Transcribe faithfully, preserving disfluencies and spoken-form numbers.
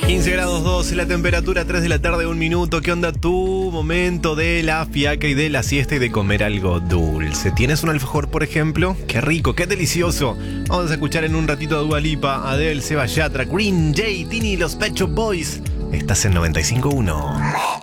quince grados doce, la temperatura tres de la tarde, un minuto. ¿Qué onda tu momento de la fiaca y de la siesta y de comer algo dulce? ¿Tienes un alfajor, por ejemplo? ¡Qué rico, qué delicioso! Vamos a escuchar en un ratito a Dua Lipa, Adele, Seba Yatra, Green, Jay, Tini y los Pet Shop Boys. Estás en noventa y cinco punto uno.